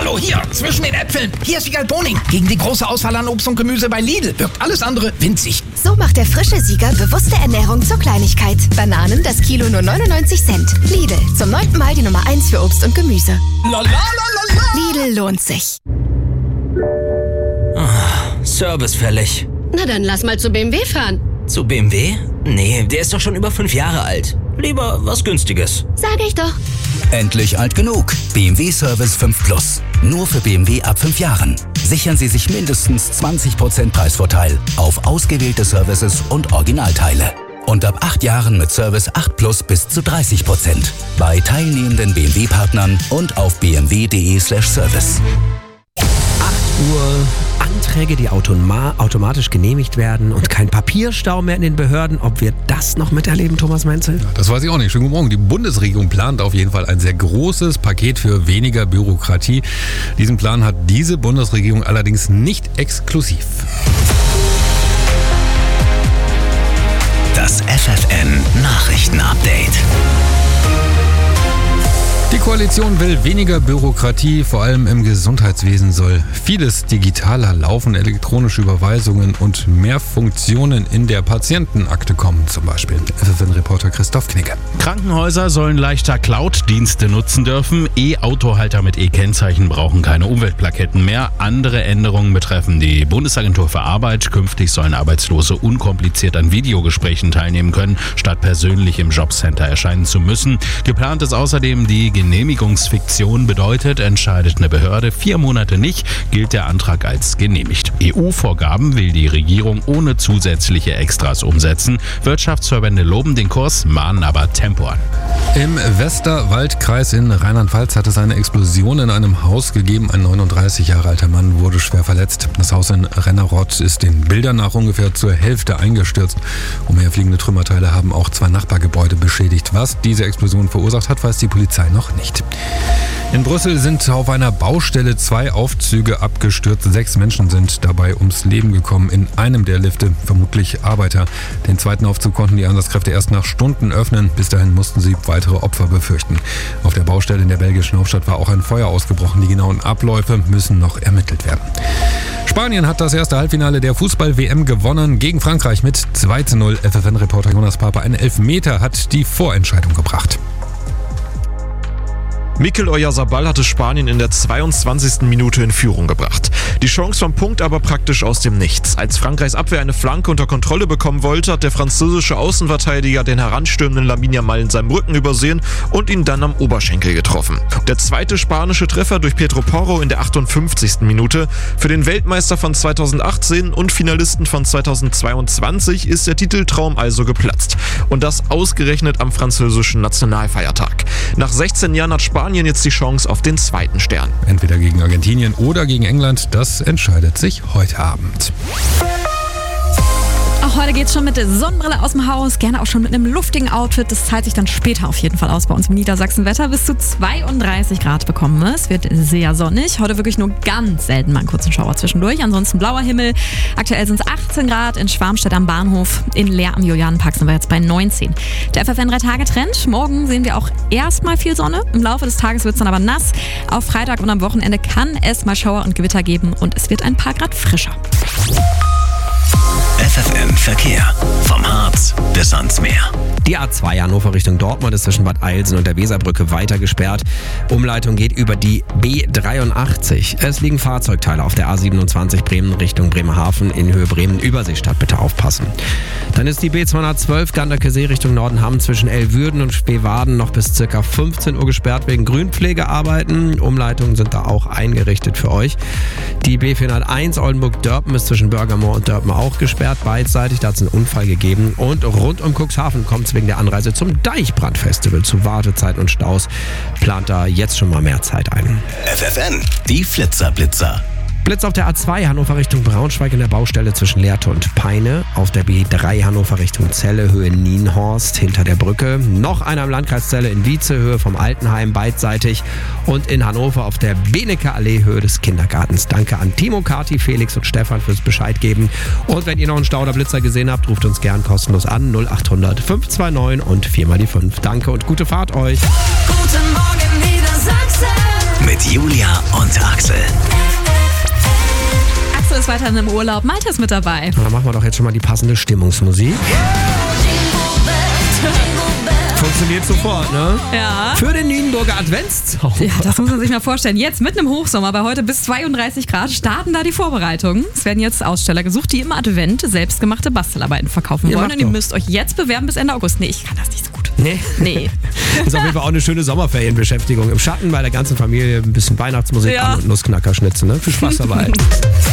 Hallo, hier, zwischen den Äpfeln. Hier ist Siegal Boning. Gegen die große Auswahl an Obst und Gemüse bei Lidl wirkt alles andere winzig. So macht der frische Sieger bewusste Ernährung zur Kleinigkeit. Bananen das Kilo nur 99 Cent. Lidl, zum 9. Mal die Nummer 1 für Obst und Gemüse. La la la la la. Lidl lohnt sich. Service fällig. Na dann lass mal zu BMW fahren. Zu BMW? Nee, der ist doch schon über 5 Jahre alt. Lieber was Günstiges. Sag ich doch. Endlich alt genug. BMW Service 5 Plus. Nur für BMW ab 5 Jahren. Sichern Sie sich mindestens 20% Preisvorteil auf ausgewählte Services und Originalteile. Und ab 8 Jahren mit Service 8 Plus bis zu 30%. Bei teilnehmenden BMW-Partnern und auf bmw.de/service. 8 Uhr. Anträge, die automatisch genehmigt werden und kein Papierstau mehr in den Behörden. Ob wir das noch miterleben, Thomas Menzel? Ja, das weiß ich auch nicht. Schönen guten Morgen. Die Bundesregierung plant auf jeden Fall ein sehr großes Paket für weniger Bürokratie. Diesen Plan hat diese Bundesregierung allerdings nicht exklusiv. Das FFN Nachrichten-Update. Die Koalition will weniger Bürokratie, vor allem im Gesundheitswesen soll vieles digitaler laufen, elektronische Überweisungen und mehr Funktionen in der Patientenakte kommen zum Beispiel. FFN-Reporter Christoph Knigge. Krankenhäuser sollen leichter Cloud-Dienste nutzen dürfen. E-Autohalter mit E-Kennzeichen brauchen keine Umweltplaketten mehr. Andere Änderungen betreffen die Bundesagentur für Arbeit. Künftig sollen Arbeitslose unkompliziert an Videogesprächen teilnehmen können, statt persönlich im Jobcenter erscheinen zu müssen. Geplant ist außerdem die Genehmigungsfiktion, bedeutet, entscheidet eine Behörde 4 Monate nicht, gilt der Antrag als genehmigt. EU-Vorgaben will die Regierung ohne zusätzliche Extras umsetzen. Wirtschaftsverbände loben den Kurs, mahnen aber Tempo an. Im Westerwaldkreis in Rheinland-Pfalz hat es eine Explosion in einem Haus gegeben. Ein 39 Jahre alter Mann wurde schwer verletzt. Das Haus in Rennerott ist den Bildern nach ungefähr zur Hälfte eingestürzt. Umherfliegende Trümmerteile haben auch 2 Nachbargebäude beschädigt. Was diese Explosion verursacht hat, weiß die Polizei noch nicht. In Brüssel sind auf einer Baustelle 2 Aufzüge abgestürzt. 6 Menschen sind dabei ums Leben gekommen. In einem der Lifte vermutlich Arbeiter. Den zweiten Aufzug konnten die Einsatzkräfte erst nach Stunden öffnen. Bis dahin mussten sie weitere Opfer befürchten. Auf der Baustelle in der belgischen Hauptstadt war auch ein Feuer ausgebrochen. Die genauen Abläufe müssen noch ermittelt werden. Spanien hat das erste Halbfinale der Fußball-WM gewonnen gegen Frankreich mit 2:0. FFN-Reporter Jonas Papa. Ein Elfmeter hat die Vorentscheidung gebracht. Mikel Oyarzabal hatte Spanien in der 22. Minute in Führung gebracht. Die Chance vom Punkt aber praktisch aus dem Nichts. Als Frankreichs Abwehr eine Flanke unter Kontrolle bekommen wollte, hat der französische Außenverteidiger den heranstürmenden Lamine Yamal in seinem Rücken übersehen und ihn dann am Oberschenkel getroffen. Der zweite spanische Treffer durch Pedro Porro in der 58. Minute. Für den Weltmeister von 2018 und Finalisten von 2022 ist der Titeltraum also geplatzt. Und das ausgerechnet am französischen Nationalfeiertag. Nach 16 Jahren hat Spanien jetzt die Chance auf den zweiten Stern. Entweder gegen Argentinien oder gegen England, das entscheidet sich heute Abend. Auch heute geht's schon mit der Sonnenbrille aus dem Haus, gerne auch schon mit einem luftigen Outfit. Das zahlt sich dann später auf jeden Fall aus bei uns im Niedersachsen-Wetter. Bis zu 32 Grad bekommen wir. Es wird sehr sonnig. Heute wirklich nur ganz selten mal einen kurzen Schauer zwischendurch. Ansonsten blauer Himmel. Aktuell sind es 18 Grad in Schwarmstedt am Bahnhof. In Leer am Julianenpark sind wir jetzt bei 19. Der FFN 3-Tage-Trend. Morgen sehen wir auch erstmal viel Sonne. Im Laufe des Tages wird es dann aber nass. Auf Freitag und am Wochenende kann es mal Schauer und Gewitter geben und es wird ein paar Grad frischer. FFN Verkehr. Vom Harz bis ans Meer. Die A2 Hannover Richtung Dortmund ist zwischen Bad Eilsen und der Weserbrücke weiter gesperrt. Umleitung geht über die B83. Es liegen Fahrzeugteile auf der A27 Bremen Richtung Bremerhaven in Höhe Bremen-Überseestadt. Bitte aufpassen. Dann ist die B212 Ganderkesee Richtung Nordenham zwischen Elwürden und Speewaden noch bis ca. 15 Uhr gesperrt wegen Grünpflegearbeiten. Umleitungen sind da auch eingerichtet für euch. Die B401 Oldenburg-Dörpen ist zwischen Börgermoor und Dörpen auch gesperrt, beidseitig. Da hat es einen Unfall gegeben. Und rund um Cuxhaven kommt es wegen der Anreise zum Deichbrandfestival zu Wartezeiten und Staus. Plant da jetzt schon mal mehr Zeit ein. FFN, die Flitzer-Blitzer. Blitz auf der A2 Hannover Richtung Braunschweig in der Baustelle zwischen Lehrte und Peine. Auf der B3 Hannover Richtung Celle, Höhe Nienhorst hinter der Brücke. Noch einer im Landkreis Celle in Wietze, Höhe vom Altenheim beidseitig. Und in Hannover auf der Benecke Allee, Höhe des Kindergartens. Danke an Timo, Kati, Felix und Stefan fürs Bescheid geben. Und wenn ihr noch einen Stau oder Blitzer gesehen habt, ruft uns gern kostenlos an 0800 529 und 4x5. Danke und gute Fahrt euch. Guten Morgen Niedersachsen. Mit Julia und Axel. ist weiterhin im Urlaub. Malte ist mit dabei. Dann machen wir doch jetzt schon mal die passende Stimmungsmusik. Funktioniert sofort, ne? Ja. Für den Nienburger Adventszauber. Ja, das muss man sich mal vorstellen. Jetzt mitten im Hochsommer, bei heute bis 32 Grad, starten da die Vorbereitungen. Es werden jetzt Aussteller gesucht, die im Advent selbstgemachte Bastelarbeiten verkaufen wollen. Und ihr müsst euch jetzt bewerben bis Ende August. Nee, ich kann das nicht so gut. Nee. Ist auf jeden Fall auch eine schöne Sommerferienbeschäftigung. Im Schatten bei der ganzen Familie ein bisschen Weihnachtsmusik an und Nussknackerschnitze. Ne? Viel Spaß dabei.